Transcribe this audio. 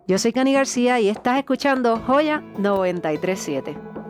Yo soy Cani García y estás escuchando Joya 937.